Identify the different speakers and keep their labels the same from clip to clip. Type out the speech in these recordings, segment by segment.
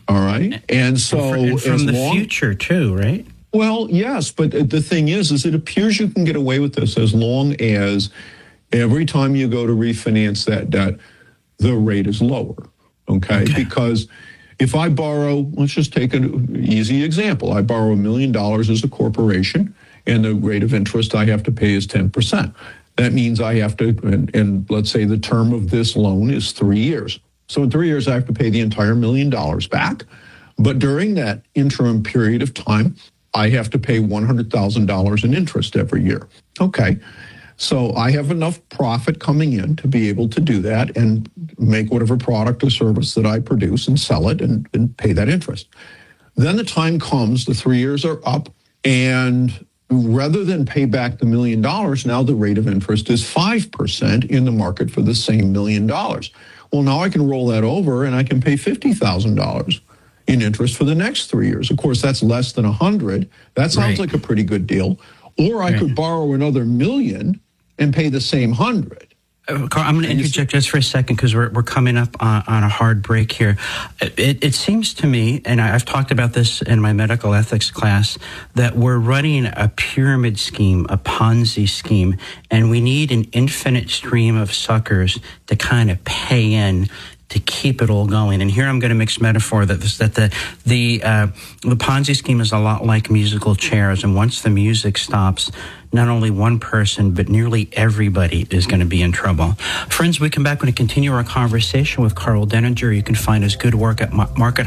Speaker 1: All right. And so
Speaker 2: and from the future too, right?
Speaker 1: Well, yes, but the thing is it appears you can get away with this as long as every time you go to refinance that debt, the rate is lower, okay? Because if I borrow, let's just take an easy example. I borrow $1 million as a corporation, and the rate of interest I have to pay is 10%. That means I have to, and let's say the term of this loan is 3 years. So in 3 years, I have to pay the entire $1 million back. But during that interim period of time, I have to pay $100,000 in interest every year. Okay. So I have enough profit coming in to be able to do that and make whatever product or service that I produce and sell it and pay that interest. Then the time comes, the 3 years are up, and rather than pay back the $1 million, now the rate of interest is 5% in the market for the same $1 million. Well, now I can roll that over and I can pay $50,000 in interest for the next 3 years. Of course, that's less than 100. That sounds like a pretty good deal. Or I could borrow another $1 million and pay the same 100.
Speaker 2: Carl, I'm going to interject just for a second because we're coming up on a hard break here. It seems to me, and I've talked about this in my medical ethics class, that we're running a pyramid scheme, a Ponzi scheme, and we need an infinite stream of suckers to kind of pay in to keep it all going. And here I'm going to mix metaphor that the Ponzi scheme is a lot like musical chairs, and once the music stops, not only one person, but nearly everybody is going to be in trouble. Friends, we come back and continue our conversation with Karl Denninger. You can find his good work at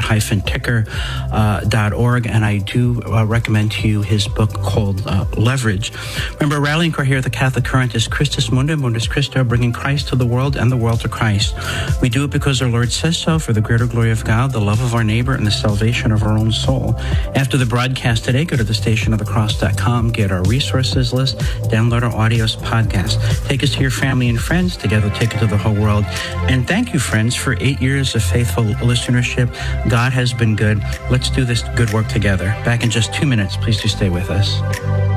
Speaker 2: market-ticker.org, and I do recommend to you his book called Leverage. Remember, rallying cry here at the Catholic Current is Christus Mundi, Mundus Christo, bringing Christ to the world and the world to Christ. We do it because our Lord says so, for the greater glory of God, the love of our neighbor, and the salvation of our own soul. After the broadcast today, go to thestationofthecross.com, get our resources list, download our audios podcast. Take us to your family and friends. Together, take it to the whole world. And thank you, friends, for 8 years of faithful listenership. God has been good. Let's do this good work together. Back in just 2 minutes. Please do stay with us.